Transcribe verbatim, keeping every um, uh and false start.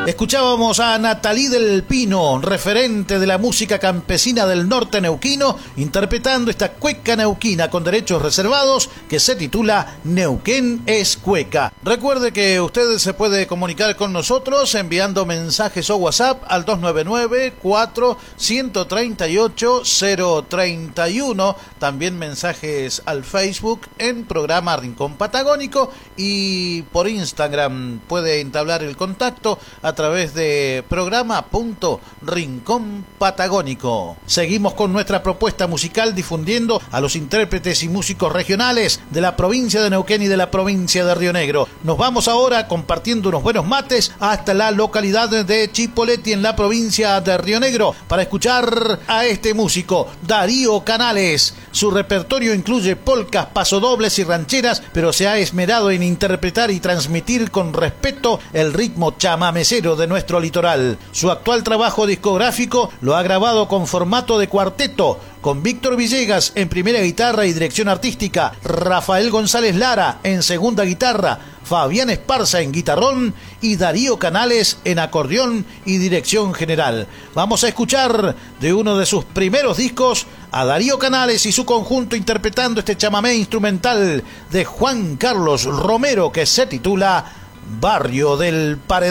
Escuchábamos a Natalí del Pino, referente de la música campesina del norte neuquino, interpretando esta cueca neuquina con derechos reservados que se titula Neuquén es Cueca. Recuerde que usted se puede comunicar con nosotros enviando mensajes o WhatsApp al dos nueve nueve, cuatro tres ocho, cero tres uno, también mensajes al Facebook en programa Rincón Patagónico, y por Instagram puede entablar el contacto a través de programa.rincón patagónico. Seguimos con nuestra propuesta musical difundiendo a los intérpretes y músicos regionales de la provincia de Neuquén y de la provincia de Río Negro. Nos vamos ahora compartiendo unos buenos mates hasta la localidad de Chipoleti en la provincia de Río Negro para escuchar a este músico, Darío Canales. Su repertorio incluye polcas, pasodobles y rancheras, pero se ha esmerado en interpretar y transmitir con respeto el ritmo chamamecero de nuestro litoral. Su actual trabajo discográfico lo ha grabado con formato de cuarteto, con Víctor Villegas en primera guitarra y dirección artística, Rafael González Lara en segunda guitarra, Fabián Esparza en guitarrón y Darío Canales en acordeón y dirección general. Vamos a escuchar de uno de sus primeros discos a Darío Canales y su conjunto interpretando este chamamé instrumental de Juan Carlos Romero que se titula Barrio del Paredón.